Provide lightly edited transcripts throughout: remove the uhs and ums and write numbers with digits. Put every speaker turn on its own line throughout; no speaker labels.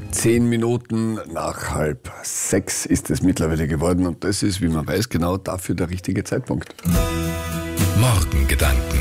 10 Minuten nach 5:30 ist es mittlerweile geworden und das ist, wie man weiß, genau dafür der richtige Zeitpunkt.
Morgengedanken.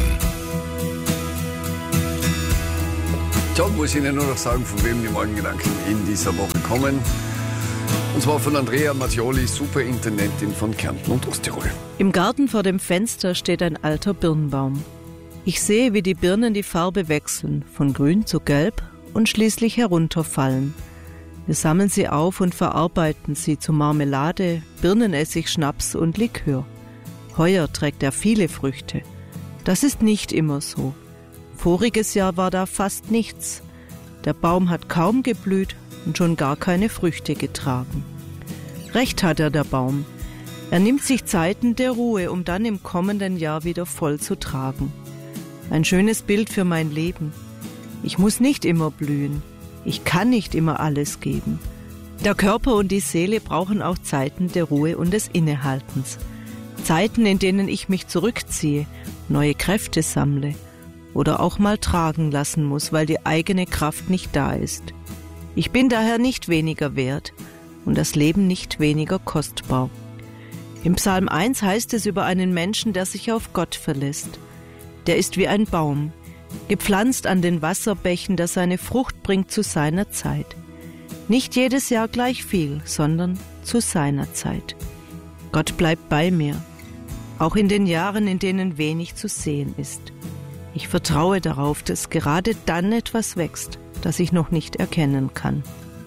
Tja, muss ich Ihnen nur noch sagen, von wem die Morgengedanken in dieser Woche kommen. Und zwar von Andrea Mattioli, Superintendentin von Kärnten und Osttirol.
Im Garten vor dem Fenster steht ein alter Birnbaum. Ich sehe, wie die Birnen die Farbe wechseln, von grün zu gelb und schließlich herunterfallen. Wir sammeln sie auf und verarbeiten sie zu Marmelade, Birnenessig, Schnaps und Likör. Heuer trägt er viele Früchte. Das ist nicht immer so. Voriges Jahr war da fast nichts. Der Baum hat kaum geblüht und schon gar keine Früchte getragen. Recht hat der Baum. Er nimmt sich Zeiten der Ruhe, um dann im kommenden Jahr wieder voll zu tragen. Ein schönes Bild für mein Leben. Ich muss nicht immer blühen. Ich kann nicht immer alles geben. Der Körper und die Seele brauchen auch Zeiten der Ruhe und des Innehaltens. Zeiten, in denen ich mich zurückziehe, neue Kräfte sammle oder auch mal tragen lassen muss, weil die eigene Kraft nicht da ist. Ich bin daher nicht weniger wert und das Leben nicht weniger kostbar. Im Psalm 1 heißt es über einen Menschen, der sich auf Gott verlässt. Der ist wie ein Baum, gepflanzt an den Wasserbächen, der seine Frucht bringt zu seiner Zeit. Nicht jedes Jahr gleich viel, sondern zu seiner Zeit. Gott bleibt bei mir, auch in den Jahren, in denen wenig zu sehen ist. Ich vertraue darauf, dass gerade dann etwas wächst, das ich noch nicht erkennen kann.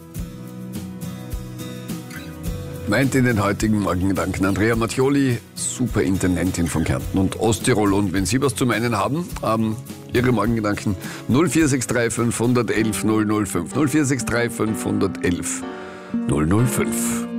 Meint in den heutigen Morgengedanken Andrea Mattioli, Superintendentin von Kärnten und Osttirol. Und wenn Sie was zu meinen haben, Ihre Morgengedanken 0463 511 005. 0463 511 005.